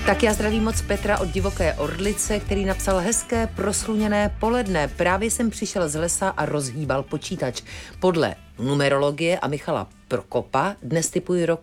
Tak já zdravím moc Petra od Divoké Orlice, který napsal hezké prosluněné poledne. Právě jsem přišel z lesa a rozhýbal počítač. Podle numerologie a Michala Prokopa dnes tipuji rok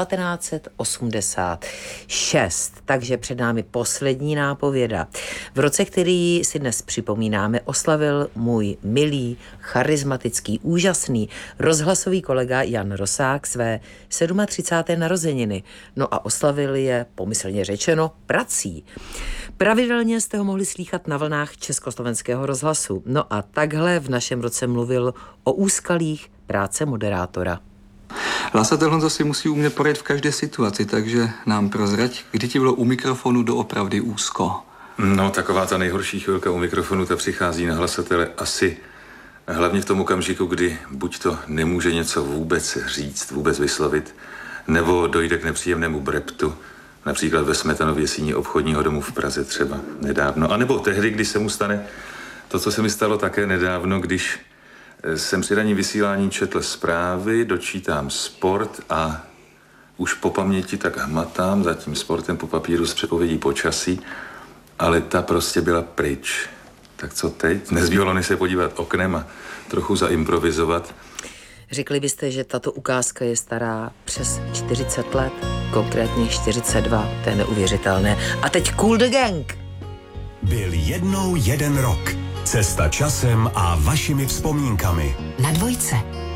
1986, takže před námi poslední nápověda. V roce, který si dnes připomínáme, oslavil můj milý, charismatický, úžasný rozhlasový kolega Jan Rosák své 37. narozeniny. No a oslavil je, pomyslně řečeno, prací. Pravidelně jste ho mohli slýchat na vlnách Československého rozhlasu. No a takhle v našem roce mluvil o úskalích práce moderátora. Hlasatel Honzo si musí umět poradit v každé situaci, takže nám prozrať, kdy ti bylo u mikrofonu doopravdy úzko. No, taková ta nejhorší chvilka u mikrofonu, ta přichází na hlasatele asi hlavně v tom okamžiku, kdy buď to nemůže něco vůbec říct, vůbec vyslovit, nebo dojde k nepříjemnému breptu, například ve Smetanově síni obchodního domu v Praze třeba nedávno. A nebo tehdy, kdy se mu stane to, co se mi stalo také nedávno, když jsem při ranním vysílání četl zprávy, dočítám sport a už po paměti tak hmatám za tím sportem po papíru z předpovědí počasí, ale ta prostě byla pryč. Tak co teď? Nezbývalo než se podívat oknem a trochu zaimprovizovat. Řekli byste, že tato ukázka je stará přes 40 let, konkrétně 42, to je neuvěřitelné. A teď Cool the Gang! Byl jednou jeden rok. Cesta časem a vašimi vzpomínkami. Na Dvojce.